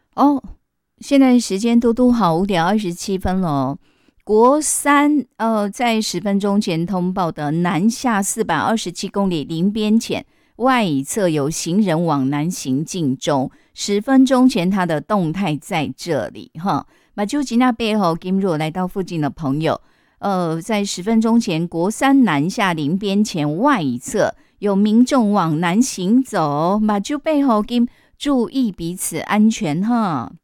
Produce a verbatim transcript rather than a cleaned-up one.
哦，现在时间都都好五点二十七分了哦。国三呃，在十分钟前通报的南下四百二十七公里林边浅外乙侧有行人往南行进中，十分钟前它的动态在这里哈。马就吉那背后，今若来到附近的朋友，呃，在十分钟前国三南下林边浅外乙侧有民众往南行走，马就背后今注意彼此安全哈。